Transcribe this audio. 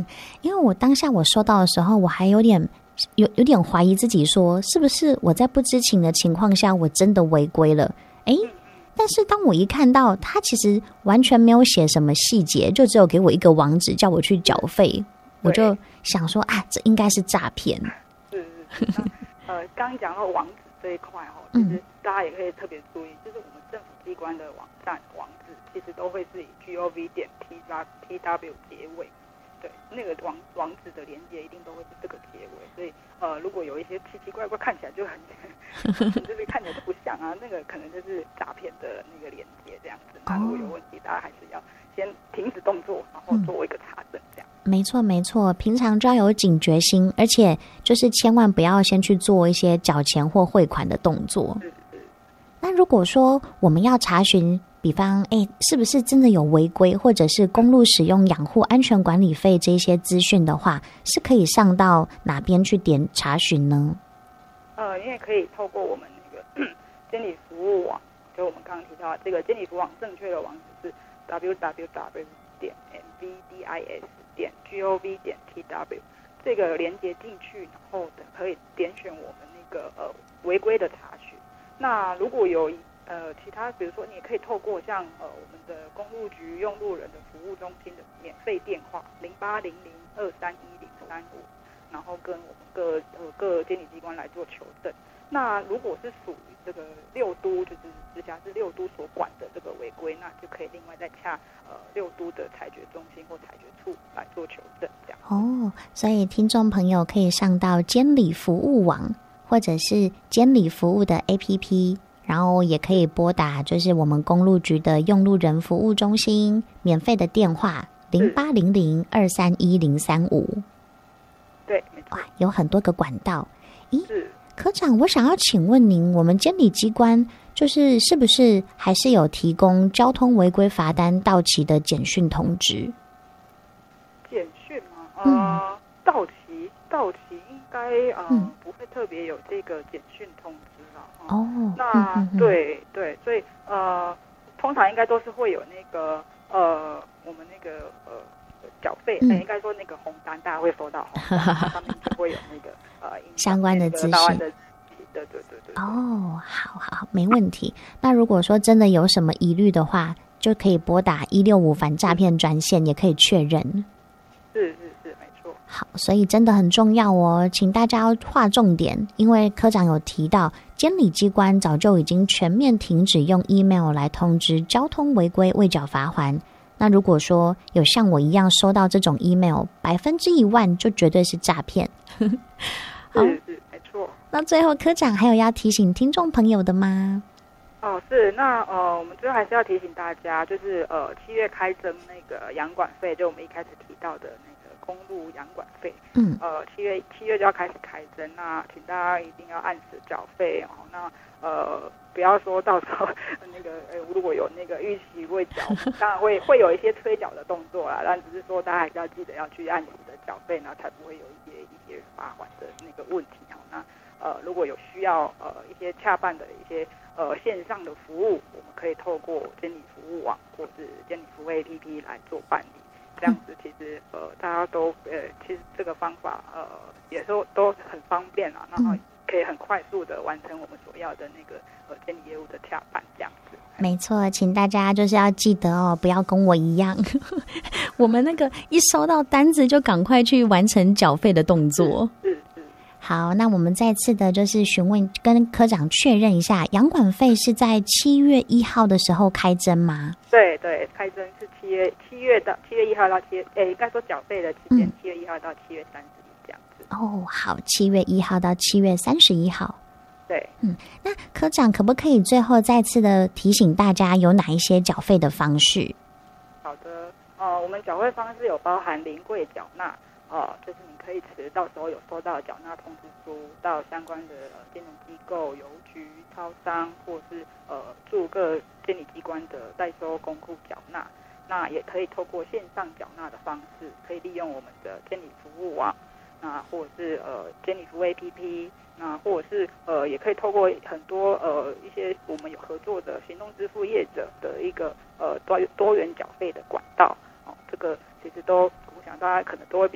因为我当下我收到的时候，我还有点怀疑自己说，是不是我在不知情的情况下，我真的违规了？但是当我一看到他其实完全没有写什么细节，就只有给我一个网址叫我去缴费，我就想说啊，这应该是诈骗。 是。刚刚讲到网址这一块其实大家也可以特别注意，就是我们政府机关的网站网址其实都会是以 gov.tw 结尾。对，那个网址的连接一定都会是这个结尾，所以如果有一些奇奇怪怪看起来就很就是看起来就不像啊，那个可能就是诈骗的那个连接这样子。那如果有问题，大家还是要先停止动作，然后做一个查证这样。 没错没错，平常就要有警觉心，而且就是千万不要先去做一些缴钱或汇款的动作。 是。 那如果说我们要查询比方是不是真的有违规，或者是公路使用养护安全管理费这些资讯的话，是可以上到哪边去点查询呢？ 你也可以透过我们那个监理服务网，就我们刚刚提到这个监理服务网正确的网址是 www.mvdis.gov.tw， 这个连接进去，然后可以点选我们那个违规的查询。那如果有其他，比如说你也可以透过像我们的公路局用路人的服务中心的免费电话0800231035，然后跟我们各监理机关来做求证。那如果是属于这个六都，就是直辖市六都所管的这个违规，那就可以另外再洽六都的裁决中心或裁决处来做求证这样。 所以听众朋友可以上到监理服务网，或者是监理服务的 APP，然后也可以拨打就是我们公路局的用路人服务中心免费的电话0800231035。 对，没错。 有很多个管道。科长，我想要请问您，我们监理机关是不是还是有提供交通违规罚单到期的简讯通知？ 简讯吗？到期应该不会特别有这个简讯通知啦。那对，所以通常应该都是会有那个我们那个缴费，应该说那个红单，大家会收到红单，上面就会有那个相关的资讯。 对。 好，没问题。那如果说真的有什么疑虑的话，就可以拨打165反诈骗专线，也可以确认。 是，没错。 好，所以真的很重要哦，请大家要划重点，因为科长有提到，监理机关早就已经全面停止用 email 来通知交通违规未缴罚锾。那如果说有像我一样收到这种 email， 100%就绝对是诈骗。好， 是没错。 那最后科长还有要提醒听众朋友的吗？ 是，那我们最后还是要提醒大家，就是7月开征那个养管费，就我们一开始提到的那个公路养管费，7月就要开始开征，那请大家一定要按时缴费哦。那不要说到时候那个如果有那个逾期未缴，当然会有一些催缴的动作啦，但只是说大家还是要记得要去按时的缴费，然后才不会有一些罚款的那个问题哦。那如果有需要一些洽办的一些线上的服务，我们可以透过监理服务网或是监理服务 APP 来做办理。这样子其实大家都其实这个方法也都很方便啦，然后可以很快速的完成我们所要的那个监理业务的洽办这样子。 没错，请大家就是要记得哦，不要跟我一样我们那个一收到单子就赶快去完成缴费的动作。 是。 好，那我们再次的就是询问跟科长确认一下，养管费是在7月1号的时候开征吗？ 对，开征是7月1号到应该说缴费的期间7月1号到7月31这样子。 好，7月1号到7月31号。 对， 那科长可不可以最后再次的提醒大家有哪一些缴费的方式？ 好的，我们缴费方式有包含临柜缴纳，就是你可以到时候有收到缴纳通知书，到相关的金融机构、邮局、超商，或是驻各监理机关的代收公库缴纳。那也可以透过线上缴纳的方式，可以利用我们的监理服务网，那或者是监理服务 APP， 那或者是也可以透过很多一些我们有合作的行动支付业者的一个多元缴费的管道。这个其实都我想大家可能都会